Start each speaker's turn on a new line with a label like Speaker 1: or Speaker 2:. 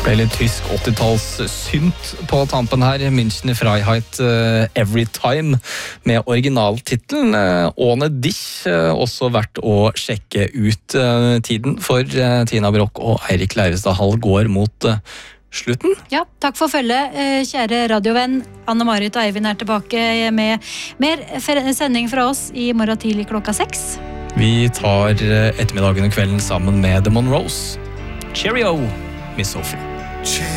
Speaker 1: ble litt tysk 80-talls synt på tampen her. München Freiheit Every Time med originaltitlen Ohne Dich. Også verdt å sjekke ut. Tiden for Tina Broch og Eirik Leivestad Hall går mot slutten.
Speaker 2: Ja, takk for følget, kjære radiovenn. Anne-Marit og Eivind tilbake med mer sending fra oss i morgen tidlig 6.
Speaker 1: Vi tar ettermiddagen og kvelden sammen med The Monroes. Cheerio, Miss Sophie.